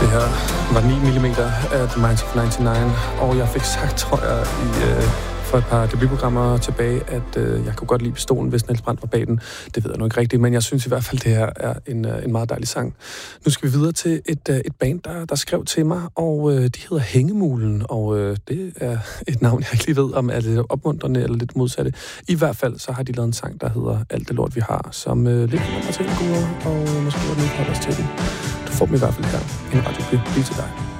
Det her var 9 mm af The Minds of 99, og jeg fik sagt, tror jeg, for et par debutprogrammer tilbage, at jeg kunne godt lide pistolen, hvis Niels Brandt var bag den. Det ved jeg nu ikke rigtigt, men jeg synes i hvert fald, det her er en meget dejlig sang. Nu skal vi videre til et band, der skrev til mig, og de hedder Hængemulen, og det er et navn, jeg ikke lige ved, om er lidt opmuntrende eller lidt modsatte. I hvert fald så har de lavet en sang, der hedder Alt det lort, vi har, som lidt kommer til at gå, og måske var den ikke holde os til den. Du får dem i hvert fald her. En radioklip lige til dig.